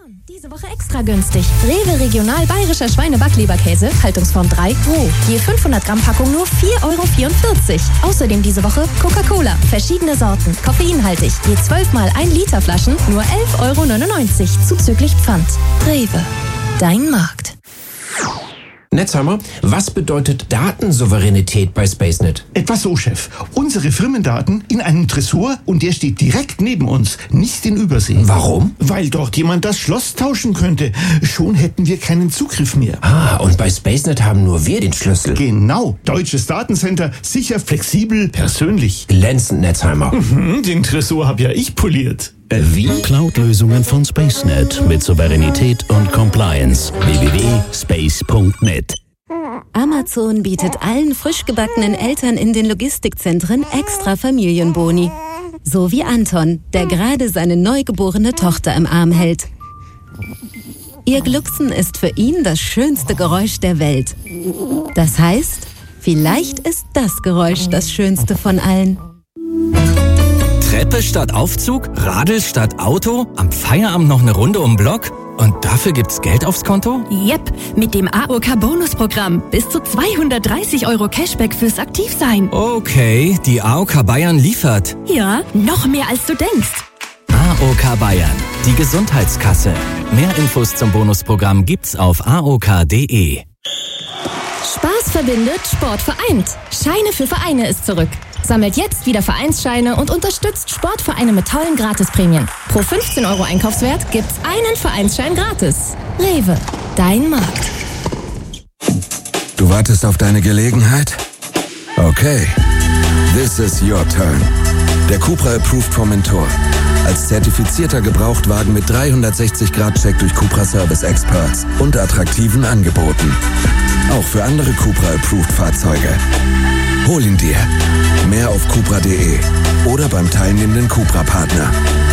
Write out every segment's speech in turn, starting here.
Diese Woche extra günstig. Rewe Regional Bayerischer Schweinebackleberkäse, Haltungsform 3, roh. Je 500 Gramm Packung nur 4,44 €. Außerdem diese Woche Coca-Cola, verschiedene Sorten, koffeinhaltig. Je 12 mal 1 Liter Flaschen nur 11,99 € zuzüglich Pfand. Rewe, dein Markt. Netzhammer, was bedeutet Datensouveränität bei SpaceNet? Etwa so, Chef. Unsere Firmendaten in einem Tresor und der steht direkt neben uns, nicht in Übersee. Warum? Weil dort jemand das Schloss tauschen könnte. Schon hätten wir keinen Zugriff mehr. Ah, und bei SpaceNet haben nur wir den Schlüssel. Genau. Deutsches Datencenter, sicher, flexibel, persönlich. Glänzend, Netzhammer. Den Tresor habe ja ich poliert. Wie? Cloud-Lösungen von SpaceNet mit Souveränität und Compliance. www.space.net. Amazon bietet allen frisch gebackenen Eltern in den Logistikzentren extra Familienboni. So wie Anton, der gerade seine neugeborene Tochter im Arm hält. Ihr Glucksen ist für ihn das schönste Geräusch der Welt. Das heißt, vielleicht ist das Geräusch das schönste von allen. Treppe statt Aufzug? Radl statt Auto? Am Feierabend noch eine Runde um den Block? Und dafür gibt's Geld aufs Konto? Yep, mit dem AOK-Bonusprogramm. Bis zu 230 € Cashback fürs Aktivsein. Okay, die AOK Bayern liefert. Ja, noch mehr als du denkst. AOK Bayern, die Gesundheitskasse. Mehr Infos zum Bonusprogramm gibt's auf aok.de. Spaß verbindet, Sport vereint. Scheine für Vereine ist zurück. Sammelt jetzt wieder Vereinsscheine und unterstützt Sportvereine mit tollen Gratisprämien. Pro 15 € Einkaufswert gibt's einen Vereinsschein gratis. Rewe, dein Markt. Du wartest auf deine Gelegenheit? Okay. This is your turn. Der Cupra Approved Formentor. Als zertifizierter Gebrauchtwagen mit 360-Grad-Check durch Cupra Service Experts und attraktiven Angeboten. Auch für andere Cupra Approved Fahrzeuge. Hol ihn dir. Mehr auf cupra.de oder beim teilnehmenden Cupra-Partner.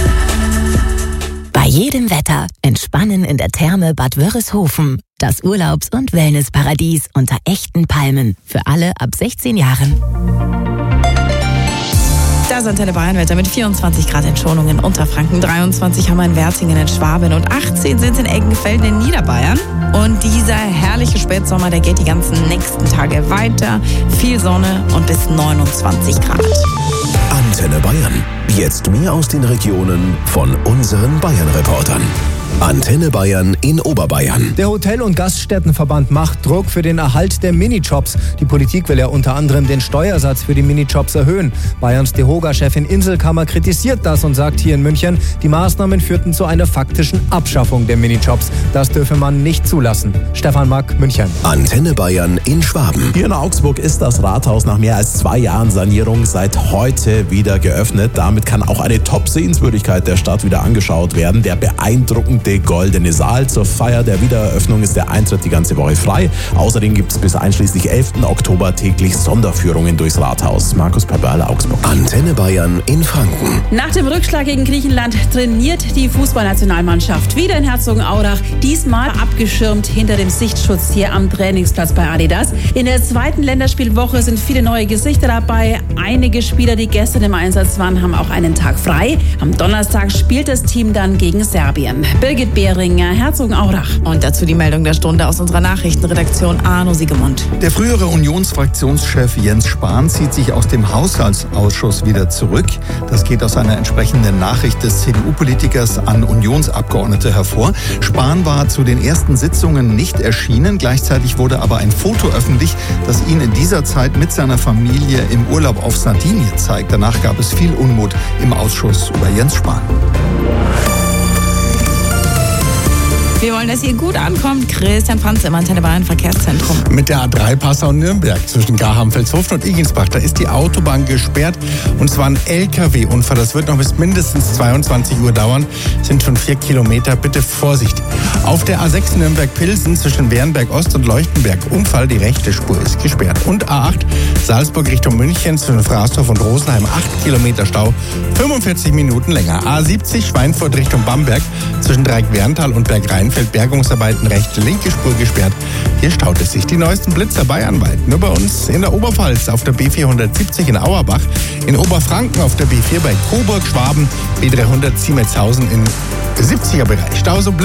Bei jedem Wetter entspannen in der Therme Bad Wörishofen. Das Urlaubs- und Wellnessparadies unter echten Palmen. Für alle ab 16 Jahren. Das Antenne Bayern Wetter mit 24 Grad in Schonung in Unterfranken, 23 haben wir in Wertingen in Schwaben und 18 sind es in Eggenfelden in Niederbayern. Und dieser herrliche Spätsommer, der geht die ganzen nächsten Tage weiter. Viel Sonne und bis 29 Grad. Antenne Bayern. Jetzt mehr aus den Regionen von unseren Bayern-Reportern. Antenne Bayern in Oberbayern. Der Hotel- und Gaststättenverband macht Druck für den Erhalt der Minijobs. Die Politik will ja unter anderem den Steuersatz für die Minijobs erhöhen. Bayerns DEHOGA-Chefin Inselkammer kritisiert das und sagt hier in München, die Maßnahmen führten zu einer faktischen Abschaffung der Minijobs. Das dürfe man nicht zulassen. Stefan Mack, München. Antenne Bayern in Schwaben. Hier in Augsburg ist das Rathaus nach mehr als 2 Jahren Sanierung seit heute wieder geöffnet. Damit kann auch eine Top-Sehenswürdigkeit der Stadt wieder angeschaut werden. Der beeindruckende Goldene Saal. Zur Feier der Wiedereröffnung ist der Eintritt die ganze Woche frei. Außerdem gibt es bis einschließlich 11. Oktober täglich Sonderführungen durchs Rathaus. Markus Perberle, Augsburg. Antenne Bayern in Franken. Nach dem Rückschlag gegen Griechenland trainiert die Fußballnationalmannschaft wieder in Herzogenaurach. Diesmal abgeschirmt hinter dem Sichtschutz hier am Trainingsplatz bei Adidas. In der zweiten Länderspielwoche sind viele neue Gesichter dabei. Einige Spieler, die gestern im Einsatz waren, haben auch einen Tag frei. Am Donnerstag spielt das Team dann gegen Serbien. Birgit Behringer, Herzogenaurach. Und dazu die Meldung der Stunde aus unserer Nachrichtenredaktion Arno Siegemund. Der frühere Unionsfraktionschef Jens Spahn zieht sich aus dem Haushaltsausschuss wieder zurück. Das geht aus einer entsprechenden Nachricht des CDU-Politikers an Unionsabgeordnete hervor. Spahn war zu den ersten Sitzungen nicht erschienen. Gleichzeitig wurde aber ein Foto öffentlich, das ihn in dieser Zeit mit seiner Familie im Urlaub auf Sardinien zeigt. Danach gab es viel Unmut im Ausschuss über Jens Spahn. Wir wollen, dass ihr gut ankommt. Christian Franz im Antenne Bayern Verkehrszentrum. Mit der A3 Passau-Nürnberg zwischen Garham-Vilshofen und Igensbach, da ist die Autobahn gesperrt. Und zwar ein LKW-Unfall. Das wird noch bis mindestens 22 Uhr dauern. Sind schon 4 Kilometer. Bitte Vorsicht. Auf der A6 Nürnberg-Pilsen zwischen Wernberg Ost und Leuchtenberg Unfall. Die rechte Spur ist gesperrt. Und A8 Salzburg Richtung München zwischen Fraßdorf und Rosenheim. 8 Kilometer Stau. 45 Minuten länger. A70 Schweinfurt Richtung Bamberg zwischen Dreieck-Werntal und Bergrheinfeld. Bergungsarbeiten rechte linke Spur gesperrt. Hier staut es sich. Die neuesten Blitzer bayernweit. Nur bei uns in der Oberpfalz auf der B470 in Auerbach, in Oberfranken auf der B4 bei Coburg, Schwaben, B300 Siemetshausen in 70er Bereich. Stau so